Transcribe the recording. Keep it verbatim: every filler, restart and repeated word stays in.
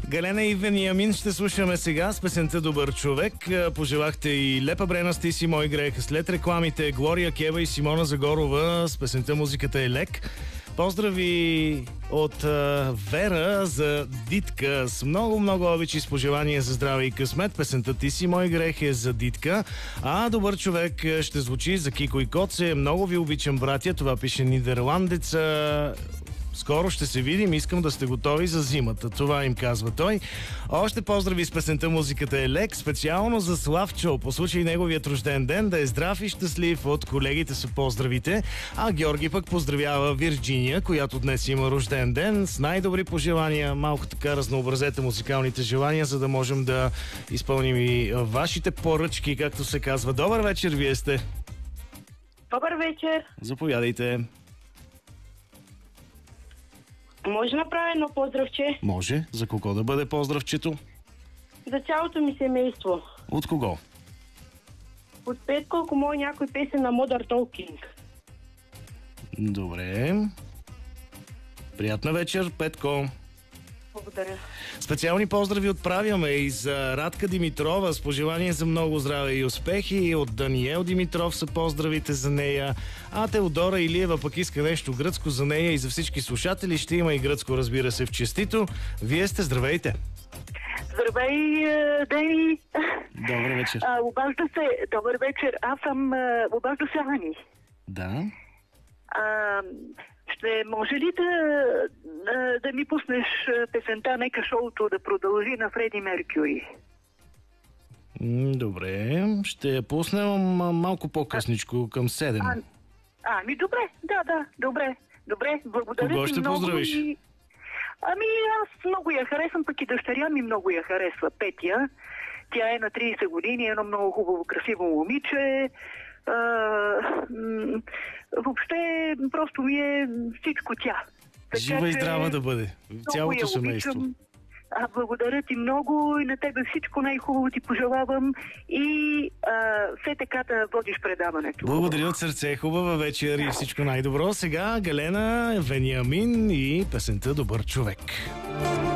Галена и Вениамин ще слушаме сега с песента "Добър човек". Пожелахте и Лепа Бренасти си "Мой грех". След рекламите Глория Кева и Симона Загорова с песента "Музиката е лек". Поздрави от а, Вера за Дитка с много-много обичи, с пожелания за здраве и късмет. Песента "Ти си мой грех" е за Дитка. А "Добър човек" ще звучи за Кико и Коце. Много ви обичам, братя. Това пише нидерландеца. Скоро ще се видим, искам да сте готови за зимата. Това им казва той. Още поздрави с песента "Музиката е лек", специално за Славчо. По случай неговият рожден ден, да е здрав и щастлив. От колегите са поздравите. А Георги пък поздравява Вирджиния, която днес има рожден ден. С най-добри пожелания. Малко така разнообразете музикалните желания, за да можем да изпълним и вашите поръчки, както се казва. Добър вечер, вие сте. Добър вечер. Заповядайте. Може да направя едно поздравче? Може. За кого да бъде поздравчето? За цялото ми семейство. От кого? От Петко, ако може някой песен на Modern Talking. Добре. Приятна вечер, Петко. Благодаря. Специални поздрави отправяме и за Радка Димитрова с пожелание за много здраве и успехи. От Даниел Димитров са поздравите за нея. А Теодора Илиева пък иска нещо гръцко за нея и за всички слушатели. Ще има и гръцко, разбира се, в честито. Вие сте, здравейте! Здравей, Дени! Добър вечер! А, обажда се, добър вечер, аз съм, а, обажда се Ани. Да? А, ще може ли да, да, да ми пуснеш песента "Нека шоуто да продължи" на Фреди Меркюри? Добре, ще я пуснем малко по-късничко, към седем. А, а, ми добре, да, да, добре, добре, благодаря. Кого ще много поздравиш? И... Ами аз много я харесвам, пък и дъщеря ми много я харесва, Петя. Тя е на трийсет години, едно много хубаво, красиво момиче. А, м- въобще просто ми е всичко тя. Така, Жива и че здрава да бъде. Цялото я семейство. обичам. А, благодаря ти много и на тебе всичко най-хубаво ти пожелавам и а, все така да водиш предаването. Благодаря от сърце, хубава вечер и всичко най-добро. Сега Галена, Вениамин и песента "Добър човек".